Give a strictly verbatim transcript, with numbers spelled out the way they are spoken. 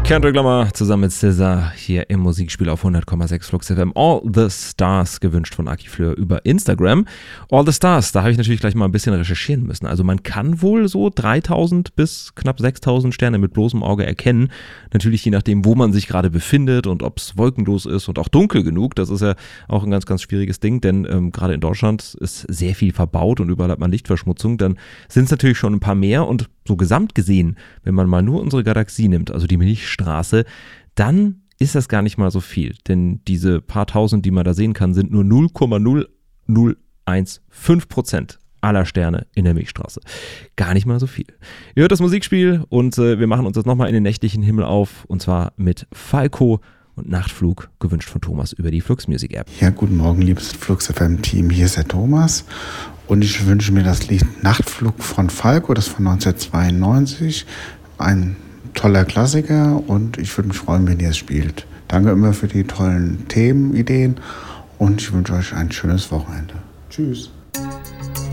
Kendrick Lamar zusammen mit César hier im Musikspiel auf hundert Komma sechs Flux F M. All the Stars, gewünscht von Aki Fleur über Instagram. All the Stars, da habe ich natürlich gleich mal ein bisschen recherchieren müssen. Also man kann wohl so dreitausend bis knapp sechstausend Sterne mit bloßem Auge erkennen. Natürlich je nachdem, wo man sich gerade befindet und ob es wolkenlos ist und auch dunkel genug. Das ist ja auch ein ganz, ganz schwieriges Ding, denn ähm, gerade in Deutschland ist sehr viel verbaut und überall hat man Lichtverschmutzung. Dann sind es natürlich schon ein paar mehr und so gesamt gesehen, wenn man mal nur unsere Galaxie nimmt, also die Milchstraße, dann ist das gar nicht mal so viel. Denn diese paar tausend, die man da sehen kann, sind nur null Komma null null eins fünf Prozent aller Sterne in der Milchstraße. Gar nicht mal so viel. Ihr hört das Musikspiel und äh, wir machen uns jetzt nochmal in den nächtlichen Himmel auf, und zwar mit Falco und Nachtflug, gewünscht von Thomas über die Flux Music App. Ja, guten Morgen, liebes Flux F M Team, hier ist der Thomas und ich wünsche mir das Lied Nachtflug von Falco, das von neunzehnhundertzweiundneunzig, ein toller Klassiker und ich würde mich freuen, wenn ihr es spielt. Danke immer für die tollen Themenideen und ich wünsche euch ein schönes Wochenende. Tschüss.